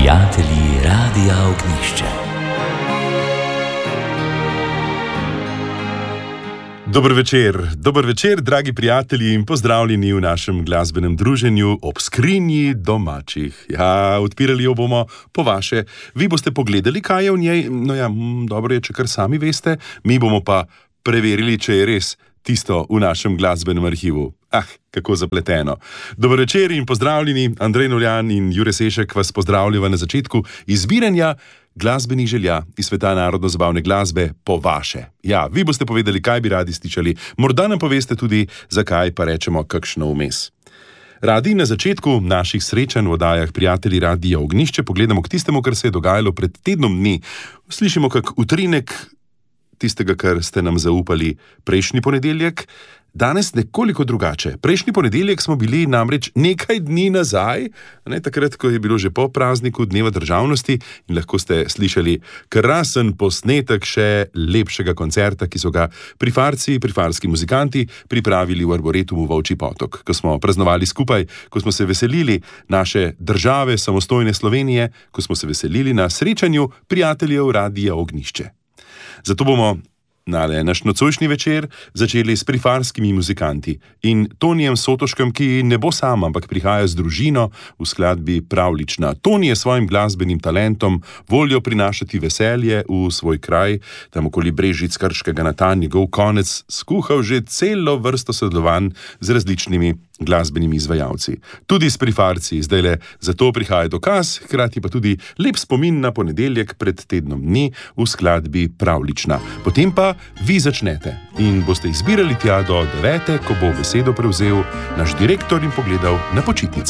Prijatelji Radia Ognišče. Dober večer, dragi prijatelji, in pozdravljeni v našem glasbenem druženju ob skrinji domačih. Ja, odpirali jo bomo po vaše. Vi boste pogledali, kaj je v njej. No ja, dobro je, če kar sami veste. Mi bomo pa preverili, če je res tisto v našem glasbenem arhivu. Kako zapleteno. Dober večer in pozdravljeni. Andrej Noljan in Jure Sešek vas pozdravljava na začetku izbiranja glasbenih želja iz sveta narodno-zabavne glasbe po vaše. Ja, vi boste povedali, kaj bi radi slišali. Morda nam poveste tudi, zakaj pa rečemo kakšno vmes. Radi na začetku naših srečanj v oddajah Prijatelji Radia Ognišče pogledamo k tistemu, kar se je dogajalo pred tednom dni. Slišimo kak utrinek tistega, kar ste nam zaupali prejšnji ponedeljek. Danes nekoliko drugače. Prejšnji ponedeljek smo bili namreč nekaj dni nazaj, takrat, ko je bilo že po prazniku Dneva državnosti, in lahko ste slišali krasen posnetek še lepšega koncerta, ki so ga prifarski muzikanti pripravili v Arboretumu Volčji Potok, ko smo praznovali skupaj, ko smo se veselili naše države, samostojne Slovenije, ko smo se veselili na srečanju prijateljev Radia Ognišče. Zato bomo naš nocojšnji večer začeli s prifarskimi muzikanti in Tonijem Sotoškem, ki ne bo sam, ampak prihaja z družino v skladbi Pravlična. Toni je svojim glasbenim talentom, voljo prinašati veselje v svoj kraj, tam okoli Brežic Krškega na ta njegov konec, skuhal že celo vrsto sodelovanj z različnimi glasbenimi izvajalci. Tudi s prifarci, zdajle zato prihaja dokaz, hkrati pa tudi lep spomin na ponedeljek pred tednom dni v skladbi Pravlična. Potem pa vi začnete in boste izbirali tja do 9, ko bo besedo prevzel naš direktor in pogledal na počitnice.